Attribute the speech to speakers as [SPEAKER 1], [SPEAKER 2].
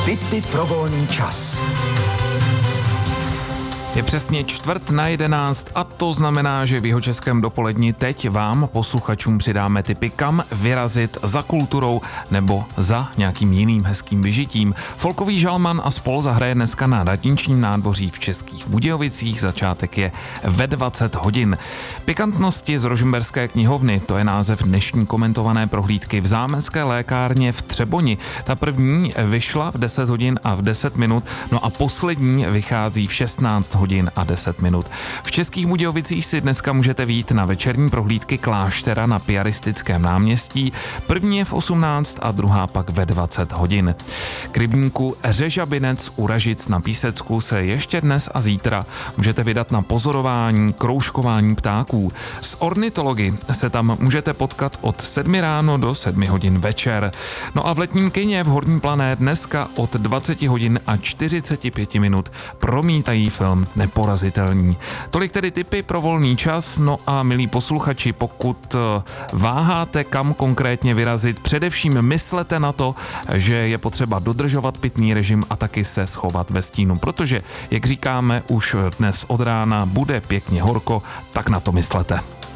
[SPEAKER 1] Tipy pro volný čas.
[SPEAKER 2] Je přesně 10:45 a to znamená, že v Jihočeském dopoledni teď vám, posluchačům, přidáme tipy, kam vyrazit za kulturou nebo za nějakým jiným hezkým vyžitím. Folkový žalman a spol zahraje dneska na Radničním nádvoří v Českých Budějovicích. Začátek je ve 20 hodin. Pikantnosti z Rožmberské knihovny, to je název dnešní komentované prohlídky v zámecké lékárně v Třeboni. Ta první vyšla v 10 hodin a v 10 minut, no a poslední vychází v 16 hodin a 10 minut. V Českých Budějovicích si dneska můžete vyjít na večerní prohlídky kláštera na Piaristickém náměstí. První je v 18 a druhá pak ve 20 hodin. K rybníku Řežabinec u Ražic na Písecku se ještě dnes a zítra můžete vydat na pozorování kroužkování ptáků. S ornitology se tam můžete potkat od 7 ráno do 7 hodin večer. No a v letním kině v Horní Plané dneska od 20 hodin a 45 minut promítají film Neporazitelní. Tolik tedy tipy pro volný čas. No a milí posluchači, pokud váháte, kam konkrétně vyrazit, především myslete na to, že je potřeba dodržovat pitný režim a taky se schovat ve stínu, protože, jak říkáme, už dnes od rána bude pěkně horko, tak na to myslete.